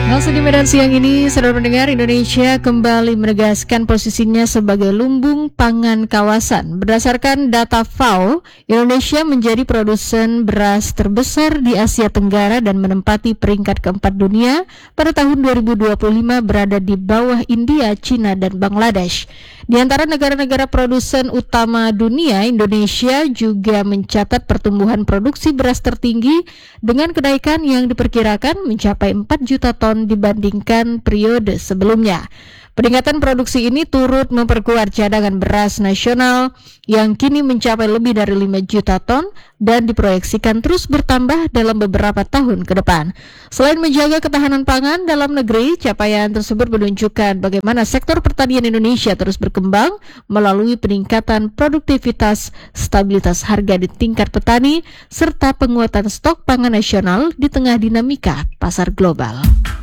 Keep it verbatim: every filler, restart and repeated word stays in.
Langsung di Medan siang ini, saudara pendengar, Indonesia kembali menegaskan posisinya sebagai lumbung pangan kawasan. Berdasarkan data F A O, Indonesia menjadi produsen beras terbesar di Asia Tenggara dan menempati peringkat keempat dunia pada tahun dua ribu dua puluh lima, berada di bawah India, Cina, dan Bangladesh. Di antara negara-negara produsen utama dunia, Indonesia juga mencatat pertumbuhan produksi beras tertinggi dengan kenaikan yang diperkirakan mencapai empat juta ton dibandingkan periode sebelumnya. Peningkatan produksi ini turut memperkuat cadangan beras nasional yang kini mencapai lebih dari lima juta ton dan diproyeksikan terus bertambah dalam beberapa tahun ke depan. Selain menjaga ketahanan pangan dalam negeri, capaian tersebut menunjukkan bagaimana sektor pertanian Indonesia terus berkembang melalui peningkatan produktivitas, stabilitas harga di tingkat petani, serta penguatan stok pangan nasional di tengah dinamika pasar global.